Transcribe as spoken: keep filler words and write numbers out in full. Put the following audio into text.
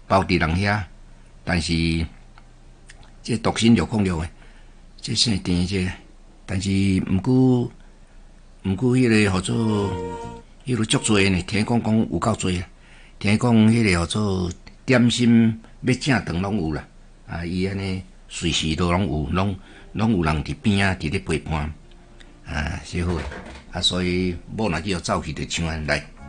包伫人遐，但是这毒性就讲着诶，这生甜这个，但是毋过毋过迄个号做迄个足多呢，听讲讲有够多啊，听讲迄个号做点心要正长拢有啦，啊，伊安尼随时都拢有，拢拢有人伫边啊，伫咧陪伴，啊，是好诶，啊，所以某若叫走去就像安来。